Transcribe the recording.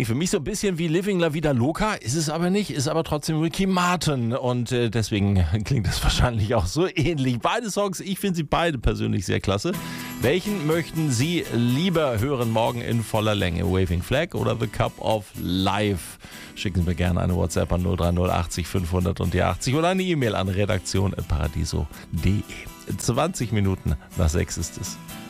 Klingt für mich so ein bisschen wie Living La Vida Loca, ist es aber nicht, ist aber trotzdem Ricky Martin und deswegen klingt es wahrscheinlich auch so ähnlich. Beide Songs, ich finde sie beide persönlich sehr klasse. Welchen möchten Sie lieber hören morgen in voller Länge? Waving Flag oder The Cup of Life? Schicken Sie mir gerne eine WhatsApp an 030 80 500 und die 80 oder eine E-Mail an redaktion@paradiso.de. 20 Minuten nach 6 ist es.